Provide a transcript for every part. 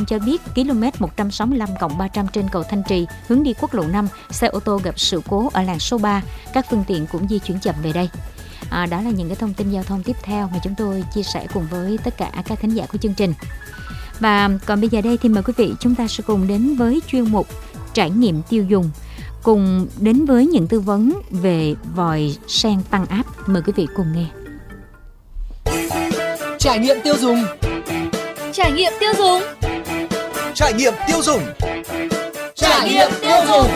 cho biết km 165+300 trên cầu Thanh Trì hướng đi quốc lộ 5, xe ô tô gặp sự cố ở làn số 3, các phương tiện cũng di chuyển chậm về đây. Đó là những cái thông tin giao thông tiếp theo mà chúng tôi chia sẻ cùng với tất cả các khán giả của chương trình. Và còn bây giờ đây thì mời quý vị chúng ta sẽ cùng đến với chuyên mục trải nghiệm tiêu dùng, cùng đến với những tư vấn về vòi sen tăng áp. Mời quý vị cùng nghe. Trải nghiệm tiêu dùng. Trải nghiệm tiêu dùng. Trải nghiệm tiêu dùng. Trải nghiệm tiêu dùng.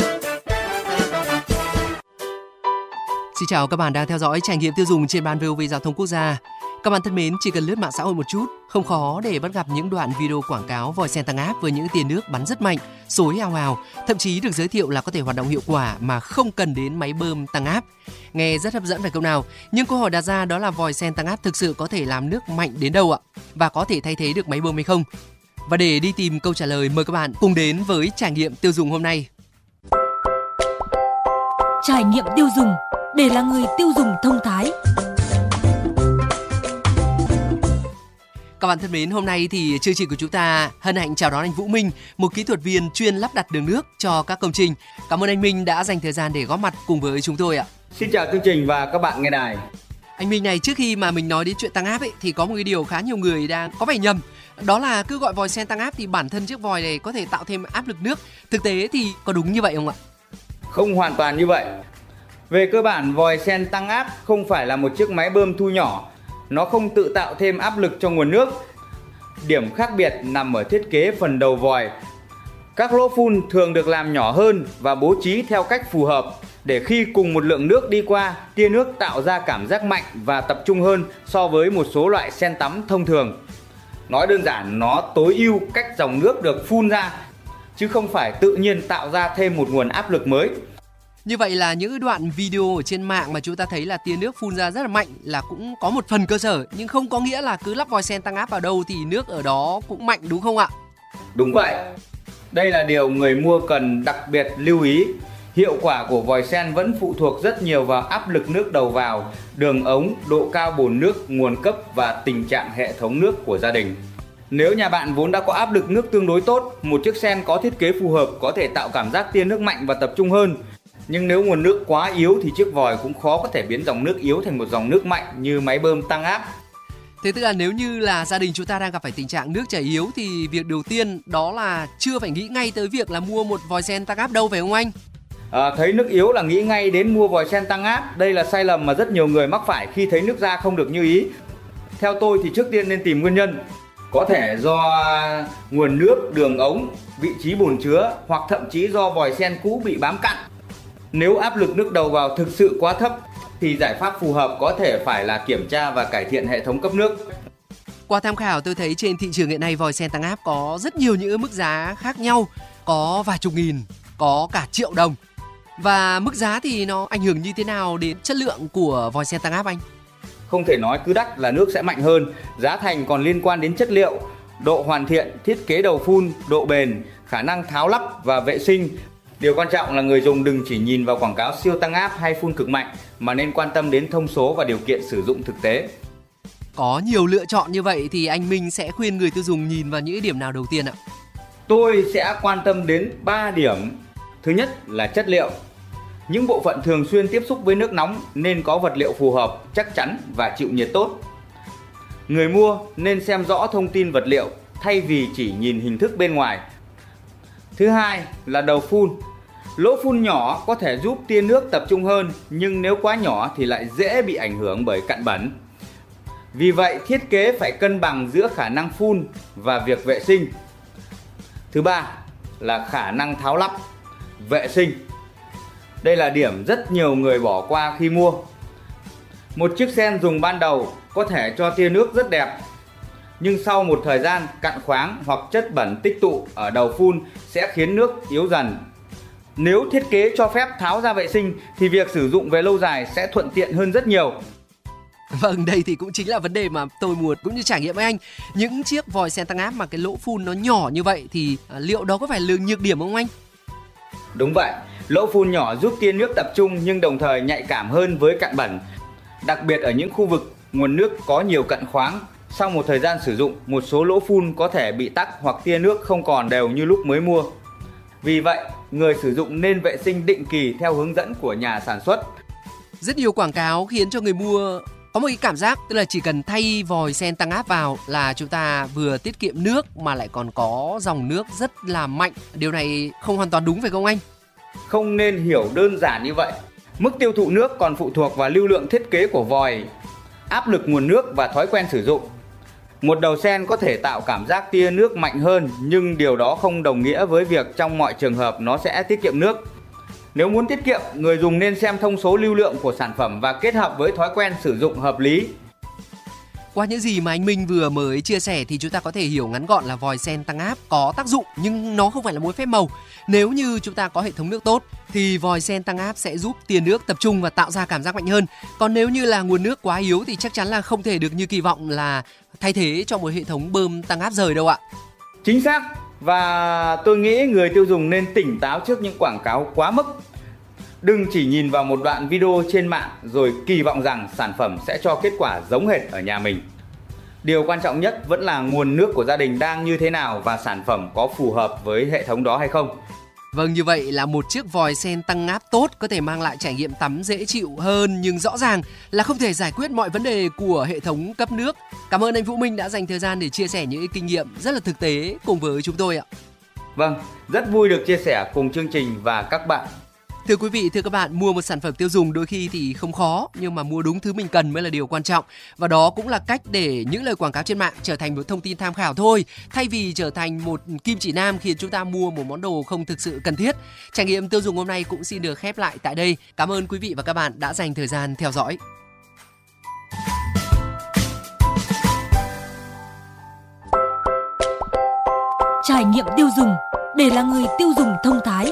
Xin chào các bạn đang theo dõi Trải nghiệm tiêu dùng trên ban VOV Giao thông Quốc gia. Các bạn thân mến, chỉ cần lướt mạng xã hội một chút, không khó để bắt gặp những đoạn video quảng cáo vòi sen tăng áp với những tia nước bắn rất mạnh, xối ào ào, thậm chí được giới thiệu là có thể hoạt động hiệu quả mà không cần đến máy bơm tăng áp. Nghe rất hấp dẫn phải không nào? Nhưng câu hỏi đặt ra đó là vòi sen tăng áp thực sự có thể làm nước mạnh đến đâu ạ? Và có thể thay thế được máy bơm hay không? Và để đi tìm câu trả lời, mời các bạn cùng đến với Trải nghiệm tiêu dùng hôm nay. Trải nghiệm tiêu dùng để là người tiêu dùng thông thái. Các bạn thân mến, hôm nay thì chương trình của chúng ta hân hạnh chào đón anh Vũ Minh, một kỹ thuật viên chuyên lắp đặt đường nước cho các công trình. Cảm ơn anh Minh đã dành thời gian để góp mặt cùng với chúng tôi ạ. Xin chào chương trình và các bạn nghe đài. Anh Minh này, trước khi mà mình nói đến chuyện tăng áp ấy, thì có một cái điều khá nhiều người đang có vẻ nhầm. Đó là cứ gọi vòi sen tăng áp thì bản thân chiếc vòi này có thể tạo thêm áp lực nước. Thực tế thì có đúng như vậy không ạ? Không hoàn toàn như vậy. Về cơ bản, vòi sen tăng áp không phải là một chiếc máy bơm thu nhỏ. Nó không tự tạo thêm áp lực cho nguồn nước. Điểm khác biệt nằm ở thiết kế phần đầu vòi. Các lỗ phun thường được làm nhỏ hơn và bố trí theo cách phù hợp để khi cùng một lượng nước đi qua, tia nước tạo ra cảm giác mạnh và tập trung hơn so với một số loại sen tắm thông thường. Nói đơn giản, nó tối ưu cách dòng nước được phun ra, chứ không phải tự nhiên tạo ra thêm một nguồn áp lực mới. Như vậy là những đoạn video ở trên mạng mà chúng ta thấy là tia nước phun ra rất là mạnh là cũng có một phần cơ sở, nhưng không có nghĩa là cứ lắp vòi sen tăng áp vào đâu thì nước ở đó cũng mạnh, đúng không ạ? Đúng vậy. Đây là điều người mua cần đặc biệt lưu ý. Hiệu quả của vòi sen vẫn phụ thuộc rất nhiều vào áp lực nước đầu vào, đường ống, độ cao bồn nước, nguồn cấp và tình trạng hệ thống nước của gia đình. Nếu nhà bạn vốn đã có áp lực nước tương đối tốt, một chiếc sen có thiết kế phù hợp có thể tạo cảm giác tia nước mạnh và tập trung hơn. Nhưng nếu nguồn nước quá yếu thì chiếc vòi cũng khó có thể biến dòng nước yếu thành một dòng nước mạnh như máy bơm tăng áp. Thế tức là nếu như là gia đình chúng ta đang gặp phải tình trạng nước chảy yếu thì việc đầu tiên đó là chưa phải nghĩ ngay tới việc là mua một vòi sen tăng áp đâu, phải không anh? Thấy nước yếu là nghĩ ngay đến mua vòi sen tăng áp. Đây là sai lầm mà rất nhiều người mắc phải khi thấy nước ra không được như ý. Theo tôi thì trước tiên nên tìm nguyên nhân. Có thể do nguồn nước, đường ống, vị trí bồn chứa hoặc thậm chí do vòi sen cũ bị bám cặn. Nếu áp lực nước đầu vào thực sự quá thấp thì giải pháp phù hợp có thể phải là kiểm tra và cải thiện hệ thống cấp nước. Qua tham khảo tôi thấy trên thị trường hiện nay vòi sen tăng áp có rất nhiều những mức giá khác nhau, có vài chục nghìn, có cả triệu đồng. Và mức giá thì nó ảnh hưởng như thế nào đến chất lượng của vòi sen tăng áp anh? Không thể nói cứ đắt là nước sẽ mạnh hơn. Giá thành còn liên quan đến chất liệu, độ hoàn thiện, thiết kế đầu phun, độ bền, khả năng tháo lắp và vệ sinh. Điều quan trọng là người dùng đừng chỉ nhìn vào quảng cáo siêu tăng áp hay phun cực mạnh mà nên quan tâm đến thông số và điều kiện sử dụng thực tế. Có nhiều lựa chọn như vậy thì anh Minh sẽ khuyên người tiêu dùng nhìn vào những điểm nào đầu tiên ạ? Tôi sẽ quan tâm đến 3 điểm. Thứ nhất là chất liệu. Những bộ phận thường xuyên tiếp xúc với nước nóng nên có vật liệu phù hợp, chắc chắn và chịu nhiệt tốt. Người mua nên xem rõ thông tin vật liệu thay vì chỉ nhìn hình thức bên ngoài. Thứ hai là đầu phun. Lỗ phun nhỏ có thể giúp tia nước tập trung hơn, nhưng nếu quá nhỏ thì lại dễ bị ảnh hưởng bởi cặn bẩn. Vì vậy, thiết kế phải cân bằng giữa khả năng phun và việc vệ sinh. Thứ ba là khả năng tháo lắp, vệ sinh. Đây là điểm rất nhiều người bỏ qua khi mua. Một chiếc sen dùng ban đầu có thể cho tia nước rất đẹp, nhưng sau một thời gian cặn khoáng hoặc chất bẩn tích tụ ở đầu phun sẽ khiến nước yếu dần. Nếu thiết kế cho phép tháo ra vệ sinh thì việc sử dụng về lâu dài sẽ thuận tiện hơn rất nhiều. Vâng, đây thì cũng chính là vấn đề mà tôi muốn cũng như trải nghiệm với anh. Những chiếc vòi sen tăng áp mà cái lỗ phun nó nhỏ như vậy thì liệu đó có phải là nhược điểm không anh? Đúng vậy, lỗ phun nhỏ giúp tia nước tập trung nhưng đồng thời nhạy cảm hơn với cặn bẩn. Đặc biệt ở những khu vực nguồn nước có nhiều cặn khoáng, Sau một thời gian sử dụng, một số lỗ phun có thể bị tắc hoặc tia nước không còn đều như lúc mới mua. Vì vậy, người sử dụng nên vệ sinh định kỳ theo hướng dẫn của nhà sản xuất. Rất nhiều quảng cáo khiến cho người mua có một cái cảm giác tức là chỉ cần thay vòi sen tăng áp vào là chúng ta vừa tiết kiệm nước mà lại còn có dòng nước rất là mạnh. Điều này không hoàn toàn đúng phải không anh? Không nên hiểu đơn giản như vậy. Mức tiêu thụ nước còn phụ thuộc vào lưu lượng thiết kế của vòi, áp lực nguồn nước và thói quen sử dụng. Một đầu sen có thể tạo cảm giác tia nước mạnh hơn, nhưng điều đó không đồng nghĩa với việc trong mọi trường hợp nó sẽ tiết kiệm nước. Nếu muốn tiết kiệm, người dùng nên xem thông số lưu lượng của sản phẩm và kết hợp với thói quen sử dụng hợp lý. Qua những gì mà anh Minh vừa mới chia sẻ thì chúng ta có thể hiểu ngắn gọn là vòi sen tăng áp có tác dụng nhưng nó không phải là một phép màu. Nếu như chúng ta có hệ thống nước tốt thì vòi sen tăng áp sẽ giúp tia nước tập trung và tạo ra cảm giác mạnh hơn. Còn nếu như là nguồn nước quá yếu thì chắc chắn là không thể được như kỳ vọng là thay thế cho một hệ thống bơm tăng áp rời đâu ạ. Chính xác. Và tôi nghĩ người tiêu dùng nên tỉnh táo trước những quảng cáo quá mức. Đừng chỉ nhìn vào một đoạn video trên mạng rồi kỳ vọng rằng sản phẩm sẽ cho kết quả giống hệt ở nhà mình. Điều quan trọng nhất vẫn là nguồn nước của gia đình đang như thế nào và sản phẩm có phù hợp với hệ thống đó hay không. Vâng, như vậy là một chiếc vòi sen tăng áp tốt có thể mang lại trải nghiệm tắm dễ chịu hơn, nhưng rõ ràng là không thể giải quyết mọi vấn đề của hệ thống cấp nước. Cảm ơn anh Vũ Minh đã dành thời gian để chia sẻ những kinh nghiệm rất là thực tế cùng với chúng tôi ạ. Vâng, rất vui được chia sẻ cùng chương trình và các bạn. Thưa quý vị, thưa các bạn, mua một sản phẩm tiêu dùng đôi khi thì không khó, nhưng mà mua đúng thứ mình cần mới là điều quan trọng. Và đó cũng là cách để những lời quảng cáo trên mạng trở thành một thông tin tham khảo thôi, thay vì trở thành một kim chỉ nam khiến chúng ta mua một món đồ không thực sự cần thiết. Trải nghiệm tiêu dùng hôm nay cũng xin được khép lại tại đây. Cảm ơn quý vị và các bạn đã dành thời gian theo dõi. Trải nghiệm tiêu dùng để là người tiêu dùng thông thái.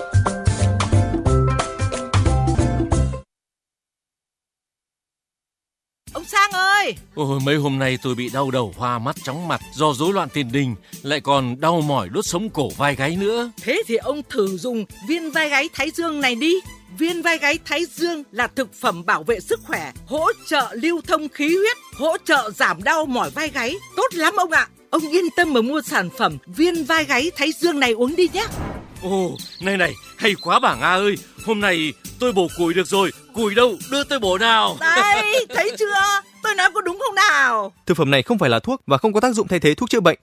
Ông Sang ơi! Ôi, mấy hôm nay tôi bị đau đầu, hoa mắt, chóng mặt do rối loạn tiền đình, lại còn đau mỏi đốt sống cổ vai gáy nữa. Thế thì ông thử dùng viên vai gáy Thái Dương này đi. Viên vai gáy Thái Dương là thực phẩm bảo vệ sức khỏe, hỗ trợ lưu thông khí huyết, hỗ trợ giảm đau mỏi vai gáy. Tốt lắm ông ạ! Ông yên tâm mà mua sản phẩm viên vai gáy Thái Dương này uống đi nhé. Ồ, này, hay quá bà Nga ơi. Hôm nay tôi bổ củi được rồi. Củi đâu, đưa tôi bổ nào. Đây, thấy chưa? Tôi nói có đúng không nào? Thực phẩm này không phải là thuốc và không có tác dụng thay thế thuốc chữa bệnh.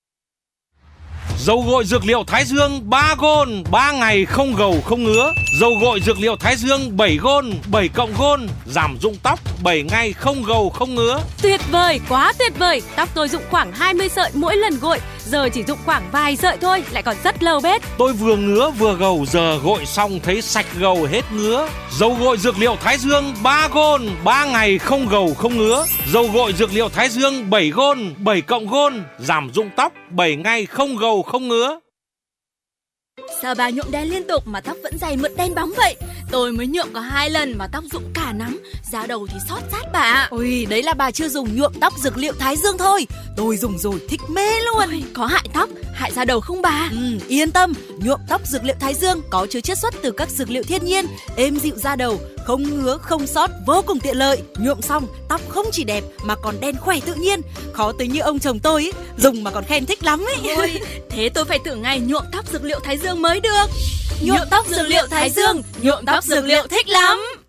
Dầu gội dược liệu Thái Dương 3 gôn, 3 ngày không gầu không ngứa. Dầu gội dược liệu Thái Dương 7 gôn, 7 cộng gôn, giảm rụng tóc 7 ngày không gầu không ngứa. Tuyệt vời, quá tuyệt vời. Tóc tôi rụng khoảng 20 sợi mỗi lần gội, giờ chỉ rụng khoảng vài sợi thôi, lại còn rất lâu bết. Tôi vừa ngứa vừa gầu, giờ gội xong thấy sạch gầu hết ngứa. Dầu gội dược liệu Thái Dương 3 gôn, 3 ngày không gầu không ngứa. Dầu gội dược liệu Thái Dương 7 gôn, 7 cộng gôn, giảm rụng tóc 7 ngày không gầu không ngứa. Sao bà nhuộm đen liên tục mà tóc vẫn dày mượt đen bóng vậy? Tôi mới nhuộm có 2 lần mà tóc rụng cả nắm, da đầu thì xót rát bà ạ. Ôi, đấy là bà chưa dùng nhuộm tóc dược liệu Thái Dương thôi. Tôi dùng rồi thích mê luôn. Ôi, có hại tóc, hại da đầu không bà? Yên tâm, nhuộm tóc dược liệu Thái Dương có chứa chiết xuất từ các dược liệu thiên nhiên, êm dịu da đầu, không ngứa không xót, vô cùng tiện lợi. Nhuộm xong tóc không chỉ đẹp mà còn đen khỏe tự nhiên. Khó tính như ông chồng tôi ý, dùng mà còn khen thích lắm ấy. Ôi, thế tôi phải thử ngày nhuộm tóc dược liệu Thái Dương mới được. Nhuộm tóc dược liệu Thái Dương, nhuộm tóc dược liệu thích lắm.